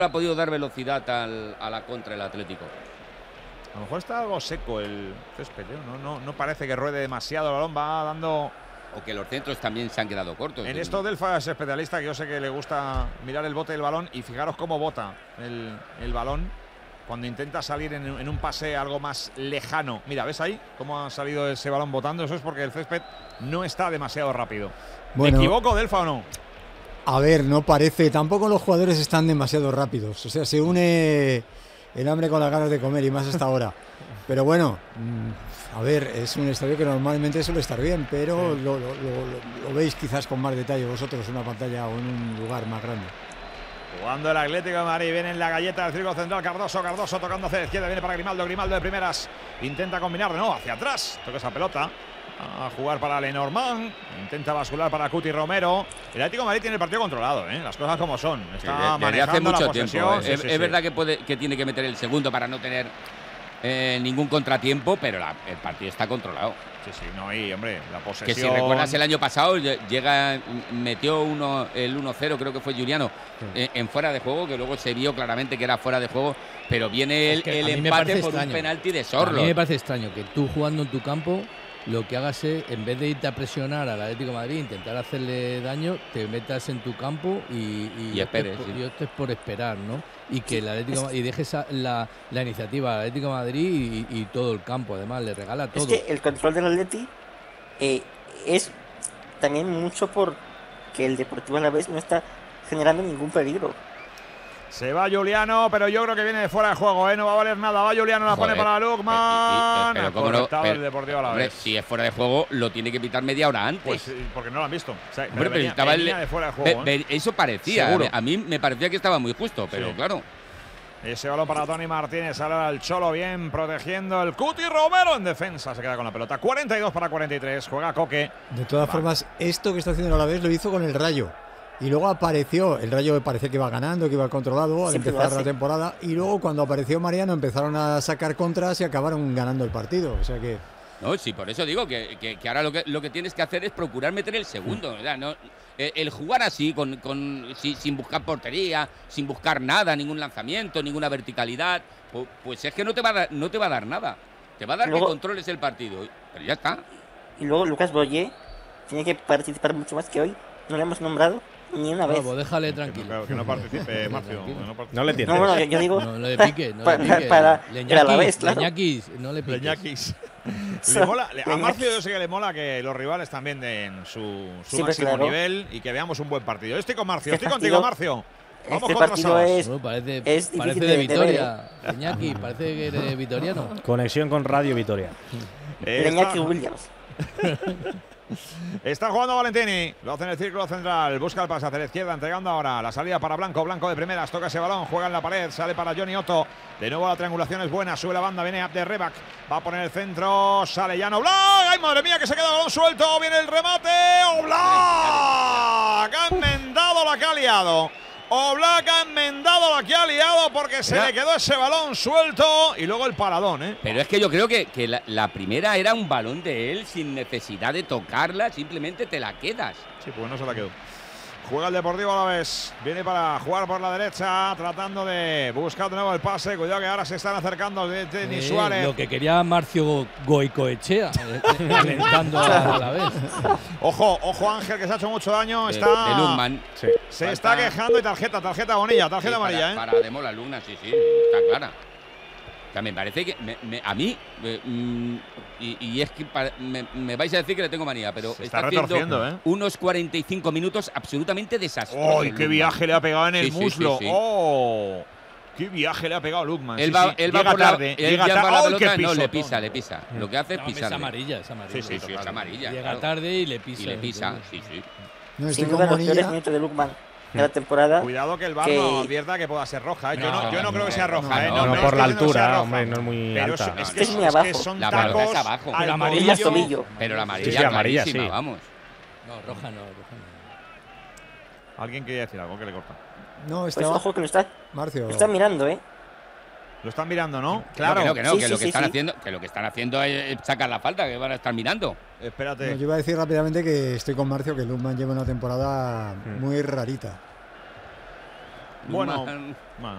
ha podido dar velocidad a la contra el Atlético. A lo mejor está algo seco el césped, ¿eh? No parece que ruede demasiado el balón, va dando. O que los centros también se han quedado cortos. En esto Delfa es especialista, que yo sé que le gusta mirar el bote del balón y fijaros cómo bota el balón cuando intenta salir en un pase algo más lejano. Mira, ¿ves ahí cómo ha salido ese balón botando? Eso es porque el césped no está demasiado rápido. Bueno, ¿Me equivoco, Delfa, o no? A ver, no parece. Tampoco los jugadores están demasiado rápidos. O sea, se une el hambre con las ganas de comer y más hasta ahora. Pero bueno, a ver, es un estadio que normalmente suele estar bien, pero lo veis quizás con más detalle vosotros en una pantalla o en un lugar más grande. Jugando el Atlético de Madrid, viene en la galleta del círculo central Cardoso tocando hacia la izquierda, viene para Grimaldo de primeras, intenta combinar de nuevo hacia atrás, toca esa pelota, a jugar para Lenormand, intenta bascular para Cuti Romero. El Atlético de Madrid tiene el partido controlado, las cosas como son, está manejando hace mucho la posesión. tiempo. Es verdad que tiene que meter el segundo para no tener ningún contratiempo, pero el partido está controlado. Sí, no, y hombre, la posesión. Que si recuerdas el año pasado, metió el 1-0, creo que fue Juliano, en fuera de juego, que luego se vio claramente que era fuera de juego, pero viene el empate por un penalti de Sorlo. A mí me parece extraño que tú jugando en tu campo, lo que hagas es, en vez de irte a presionar al Atlético de Madrid, intentar hacerle daño, te metas en tu campo y esperes. Yo estoy por esperar, ¿no? Y que el Atlético y dejes la iniciativa al Atlético de Madrid y todo el campo, además, le regala todo. Es que el control del Atleti es también mucho porque el Deportivo Alavés no está generando ningún peligro. Se va Juliano, pero yo creo que viene de fuera de juego, no va a valer nada. Va Juliano, la pone para Lukman. Pero cómo no, el Deportivo Alavés. Si es fuera de juego, lo tiene que pitar media hora antes. Pues porque no lo han visto. O sea, hombre, pero estaba de fuera de juego. Eso parecía. Seguro. A mí me parecía que estaba muy justo, pero claro. Ese balón para Toni Martínez, sale al Cholo bien, protegiendo el Cuti Romero en defensa, se queda con la pelota. 42-43, juega Coque. De todas formas, esto que está haciendo a la vez lo hizo con el Rayo. Y luego apareció, el Rayo parecía que iba ganando, que iba controlado al empezar la temporada. Y luego cuando apareció Mariano empezaron a sacar contras y acabaron ganando el partido. O sea que… No, sí, por eso digo que ahora lo que tienes que hacer es procurar meter el segundo. ¿Verdad? No, el jugar así, sin buscar portería, sin buscar nada, ningún lanzamiento, ninguna verticalidad, pues es que no te va a dar nada. Te va a dar luego, que controles el partido, pero ya está. Y luego Lucas Boyé tiene que participar mucho más que hoy. No le hemos nombrado ni una vez. Pues déjale tranquilo. Que no participe, Marcio. No le tienes. No, yo digo… No le pique, no le pique. Para Leñakis, no le piques. Leñakis. A Marcio yo sé que le mola que los rivales también den su máximo nivel y que veamos un buen partido. Yo estoy con Marcio, estoy contigo, Marcio. Vamos este partido parece de Vitoria. Leñakis, parece que eres vitoriano. Conexión con Radio Vitoria. Leñakis Williams. Está jugando Valentini, lo hace en el círculo central, busca el pase hacia la izquierda, entregando ahora la salida para Blanco de primeras, toca ese balón, juega en la pared, sale para Johnny Otto, de nuevo la triangulación es buena, sube la banda, viene Abder Rebak, va a poner el centro, sale Jan Oblak, ¡ay madre mía que se queda el balón suelto! Viene el remate, Oblak, ha enmendado la que ha liado. Oblak ha enmendado la que ha liado porque se le quedó ese balón suelto y luego el paradón, Pero es que yo creo que la primera era un balón de él sin necesidad de tocarla, simplemente te la quedas. Sí, pues no se la quedó. Juega el Deportivo Alavés, viene para jugar por la derecha, tratando de buscar de nuevo el pase. Cuidado que ahora se están acercando Denis Suárez. Lo que quería Marcio Goicoechea, alentando a la vez. Ojo Ángel, que se ha hecho mucho daño. De Lukman. Sí. Se está quejando y tarjeta Bonilla, tarjeta amarilla. Para de Mola Lugna, sí, está clara. O sea, me parece que a mí, y es que me vais a decir que le tengo manía, pero está haciendo unos 45 minutos absolutamente desastrosos. ¡Oh, qué viaje le ha pegado en el muslo! Sí. ¡Oh! ¡Qué viaje le ha pegado Lukman! Él va por tarde. Llega la pelota, no, le pisa. Lo que hace es pisar. Es amarilla. Sí, es amarilla. Llega tarde y le pisa. Sí. No, sin duda los peores minutos de Lukman de la temporada. Cuidado que el VAR no advierta que pueda ser roja. Yo no creo que sea roja. No, por la altura, hombre, no es muy alta. Es muy abajo. Es que son la tacos abajo. Pero amarilla tobillo. Pero la amarilla, sí, amarilla, sí. Vamos. No, roja no. ¿Alguien quería decir algo que le corta? No, está… Pues ojo que lo están mirando, Lo están mirando, ¿no? Claro. Que lo que están haciendo es sacar la falta, que van a estar mirando. Espérate. Yo iba a decir rápidamente que estoy con Marcio, que Lukman lleva una temporada muy rarita. Bueno,